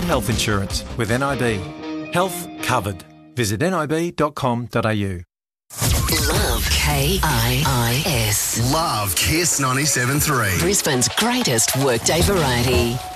health insurance with NIB. Health covered. Visit nib.com.au. Love KIIS. Love Kiss 97.3. Brisbane's greatest workday variety.